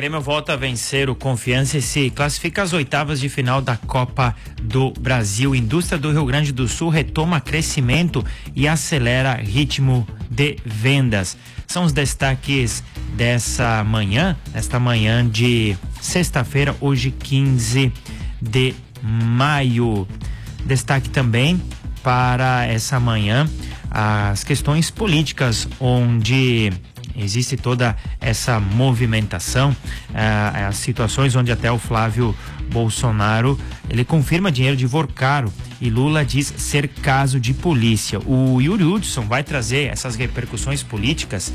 Grêmio volta a vencer o Confiança e se classifica às oitavas de final da Copa do Brasil. Indústria do Rio Grande do Sul retoma crescimento e acelera ritmo de vendas. São os destaques desta manhã de sexta-feira, hoje 15 de maio. Destaque também para essa manhã as questões políticas, onde existe toda essa movimentação, as situações onde até o Flávio Bolsonaro, ele confirma dinheiro de Vorcaro e Lula diz ser caso de polícia. O Yuri Hudson vai trazer essas repercussões políticas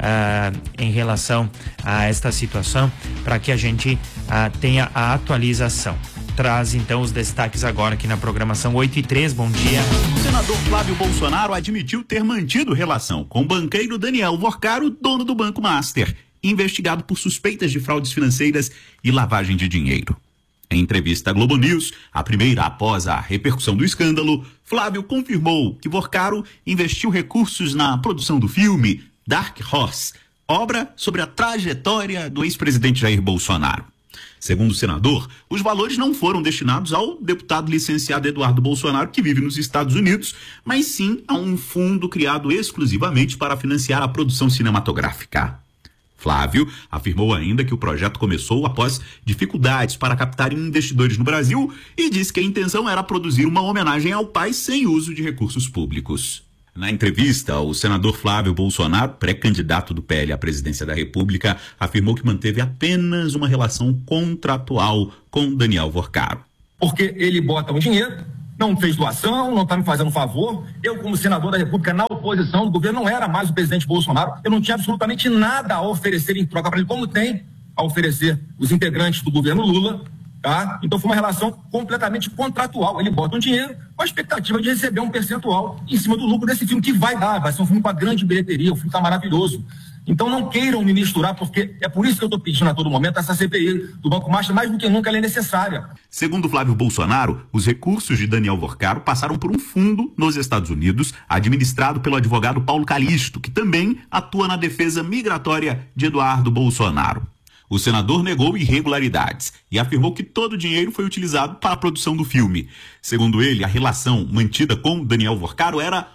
em relação a esta situação para que a gente tenha a atualização. Traz então os destaques agora aqui na programação 8h03, bom dia. O senador Flávio Bolsonaro admitiu ter mantido relação com o banqueiro Daniel Vorcaro, dono do Banco Master, investigado por suspeitas de fraudes financeiras e lavagem de dinheiro. Em entrevista à Globo News, a primeira após a repercussão do escândalo, Flávio confirmou que Vorcaro investiu recursos na produção do filme Dark Horse, obra sobre a trajetória do ex-presidente Jair Bolsonaro. Segundo o senador, os valores não foram destinados ao deputado licenciado Eduardo Bolsonaro, que vive nos Estados Unidos, mas sim a um fundo criado exclusivamente para financiar a produção cinematográfica. Flávio afirmou ainda que o projeto começou após dificuldades para captar investidores no Brasil e disse que a intenção era produzir uma homenagem ao pai sem uso de recursos públicos. Na entrevista, o senador Flávio Bolsonaro, pré-candidato do PL à presidência da República, afirmou que manteve apenas uma relação contratual com Daniel Vorcaro. Porque ele bota um dinheiro, não fez doação, não está me fazendo favor. Eu, como senador da República, na oposição do governo, não era mais o presidente Bolsonaro. Eu não tinha absolutamente nada a oferecer em troca para ele, como tem a oferecer os integrantes do governo Lula. Tá? Então foi uma relação completamente contratual. Ele bota um dinheiro com a expectativa de receber um percentual em cima do lucro desse filme, que vai ser um filme com a grande bilheteria, o filme está maravilhoso. Então não queiram me misturar, porque é por isso que eu estou pedindo a todo momento essa CPI do Banco Master, mais do que nunca ela é necessária. Segundo Flávio Bolsonaro, os recursos de Daniel Vorcaro passaram por um fundo nos Estados Unidos, administrado pelo advogado Paulo Calixto, que também atua na defesa migratória de Eduardo Bolsonaro. O senador negou irregularidades e afirmou que todo o dinheiro foi utilizado para a produção do filme. Segundo ele, a relação mantida com Daniel Vorcaro era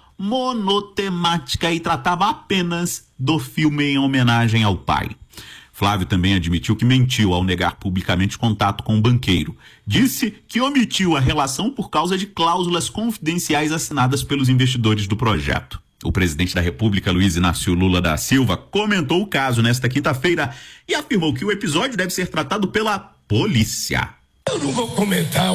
monotemática e tratava apenas do filme em homenagem ao pai. Flávio também admitiu que mentiu ao negar publicamente contato com o banqueiro. Disse que omitiu a relação por causa de cláusulas confidenciais assinadas pelos investidores do projeto. O presidente da República, Luiz Inácio Lula da Silva, comentou o caso nesta quinta-feira e afirmou que o episódio deve ser tratado pela polícia. Eu não vou comentar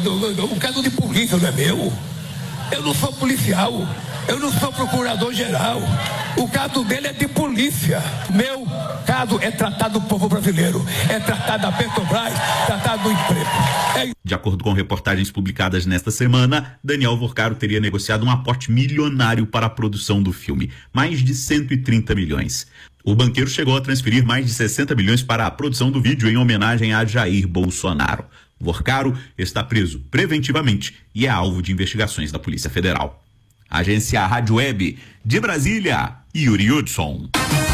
o caso de polícia, não é meu. Eu não sou policial, eu não sou procurador-geral. O caso dele é de polícia. Meu caso é tratado do povo brasileiro, é tratado da Petrobras, tratado do emprego. De acordo com reportagens publicadas nesta semana, Daniel Vorcaro teria negociado um aporte milionário para a produção do filme, mais de 130 milhões. O banqueiro chegou a transferir mais de 60 milhões para a produção do vídeo em homenagem a Jair Bolsonaro. Vorcaro está preso preventivamente e é alvo de investigações da Polícia Federal. Agência Rádio Web de Brasília, Yuri Hudson.